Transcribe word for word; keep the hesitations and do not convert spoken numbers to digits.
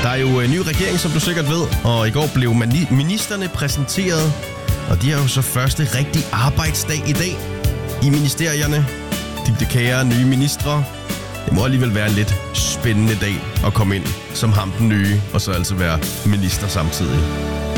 Der er jo en ny regering, som du sikkert ved, og i går blev mani- ministerne præsenteret, og de har jo så første rigtig arbejdsdag i dag i ministerierne. De kære nye ministre. Det må alligevel være en lidt spændende dag at komme ind som ham den nye, og så altså være minister samtidig.